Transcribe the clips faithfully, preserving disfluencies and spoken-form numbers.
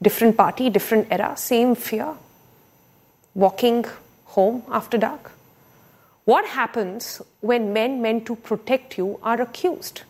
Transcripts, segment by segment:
Different party, different era, same fear. Walking home after dark. What happens when men meant to protect you are accused?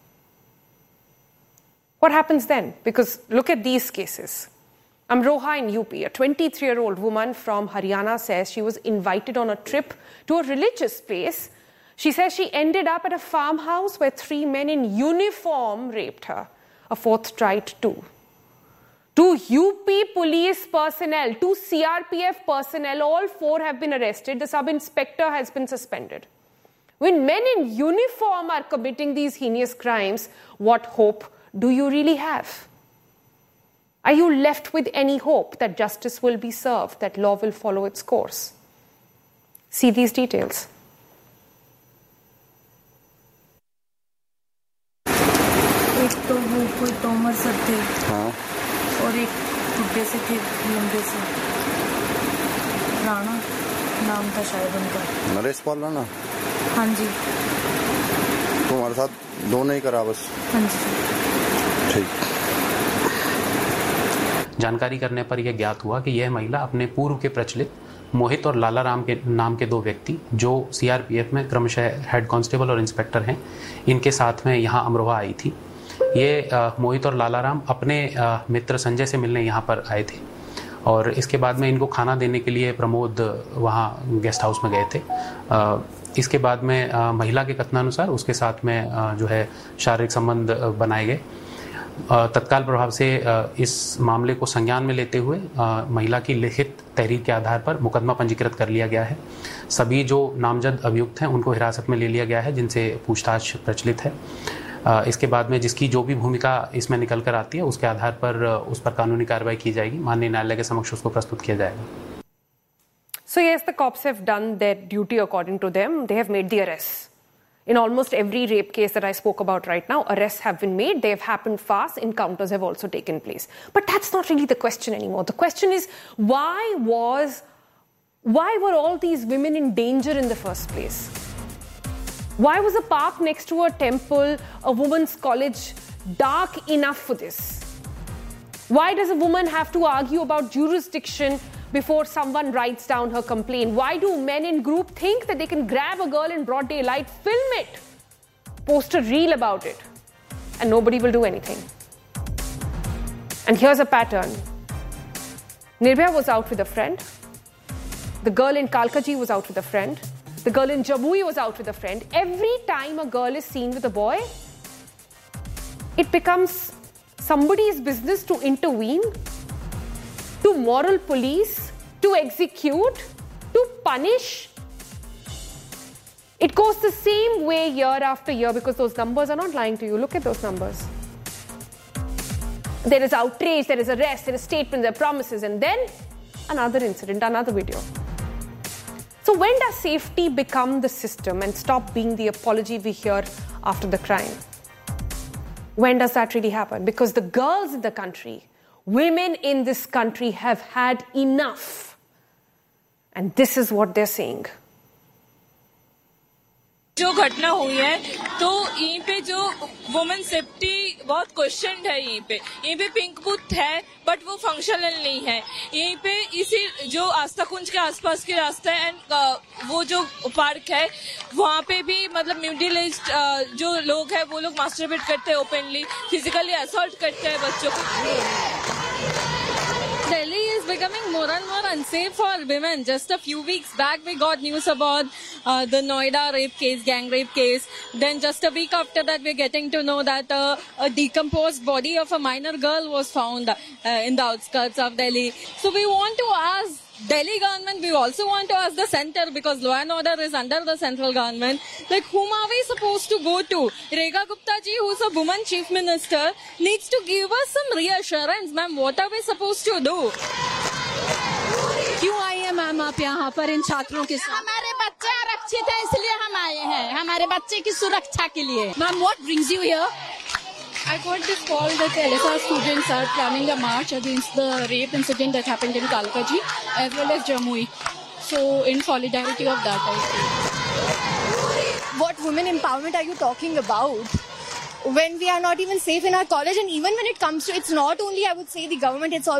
What happens then? Because look at these cases. Amroha in U P, a twenty-three-year-old woman from Haryana says she was invited on a trip to a religious place. She says she ended up at a farmhouse where three men in uniform raped her. A fourth tried too. Two U P police personnel, two C R P F personnel, all four have been arrested. The sub-inspector has been suspended. When men in uniform are committing these heinous crimes, what hope do you really have? Are you left with any hope that justice will be served, that law will follow its course? See these details. एक तो वो कोई Tomar sir थे हाँ और एक बुड्ढे से थे लंबे से राणा नाम था शायद उनका नरेश पाल राणा हाँ जी तुम्हारे साथ दोनों ही करा बस हाँ जी ठीक जानकारी करने पर यह ज्ञात हुआ कि यह महिला अपने पूर्व के प्रचलित मोहित और लाला राम के नाम के दो व्यक्ति जो सीआरपीएफ में क्रमशः हेड कांस्टेबल और इंस्पेक्टर हैं इनके साथ में यहाँ अमरोहा आई थी। ये आ, मोहित और लाला राम अपने आ, मित्र संजय से मिलने यहाँ पर आए थे और इसके बाद में इनको खाना देने के लिए प्रमोद वहाँ गेस्ट हाउस में गए थे। आ, इसके बाद में आ, महिला के कथनानुसार उसके साथ में आ, जो है शारीरिक संबंध बनाए गए। तत्काल प्रभाव से इस मामले को संज्ञान में लेते हुए महिला की लिखित तहरीर के आधार पर मुकदमा पंजीकृत कर लिया गया है। सभी जो नामजद अभियुक्त हैं उनको हिरासत में ले लिया गया है जिनसे पूछताछ प्रचलित है। इसके बाद में जिसकी जो भी भूमिका इसमें निकल कर आती है उसके आधार पर उस पर कानूनी कार्रवाई की जाएगी, माननीय न्यायालय के समक्ष उसको प्रस्तुत किया जाएगा। So yes, the cops have done their duty according to them. They have made the arrests. In almost every rape case that I spoke about right now, arrests have been made. They have happened fast. Encounters have also taken place. But that's not really the question anymore. The question is, why was, why were all these women in danger in the first place? Why was a park next to a temple, a woman's college, dark enough for this? Why does a woman have to argue about jurisdiction before someone writes down her complaint? Why do men in group think that they can grab a girl in broad daylight, film it, post a reel about it, and nobody will do anything? And here's a pattern. Nirbhaya was out with a friend. The girl in Kalkaji was out with a friend. The girl in Jamui was out with a friend. Every time a girl is seen with a boy, it becomes somebody's business to intervene, to moral police, to execute, to punish. It goes the same way year after year because those numbers are not lying to you. Look at those numbers. There is outrage, there is arrest, there is statements, there are promises, and then another incident, another video. So when does safety become the system and stop being the apology we hear after the crime? When does that really happen? Because the girls in the country, women in this country have had enough. And this is what they're saying. जो घटना हुई है तो यहीं पे जो women safety बहुत question है। यहीं पे यहीं पे पिंक बूथ है बट वो फंक्शनल नहीं है। यहीं पे इसी जो आस्था कुंज के आसपास के रास्ता है एंड वो जो पार्क है वहाँ पे भी मतलब मिडिल एज जो लोग हैं वो लोग मास्टरबेट करते हैं ओपनली, फिजिकली असॉल्ट करते हैं बच्चों को। Delhi is becoming more and more unsafe for women. Just a few weeks back, we got news about uh, the Noida rape case, gang rape case. Then just a week after that, we're getting to know that uh, a decomposed body of a minor girl was found uh, in the outskirts of Delhi. So we want to ask Delhi government, we also want to ask the center, because law and order is under the central government, like whom are we supposed to go to? Rekha Gupta ji, who's a woman chief minister, needs to give us some reassurance. Ma'am, what are we supposed to do? क्यों आई है ma'am आप यहाँ पर इन छात्रों के साथ? हमारे बच्चे आरक्षित हैं इसलिए हम आए हैं, हमारे बच्चे की सुरक्षा के लिए। Ma'am, what brings you here? I got this call that L S R students are planning a march against the rape incident that happened in Kalkaji as well as Jamui. So in solidarity of that, I think. What women empowerment are you talking about? When we are not even safe in our college, and even when it comes to, it's not only, I would say, the government, it's also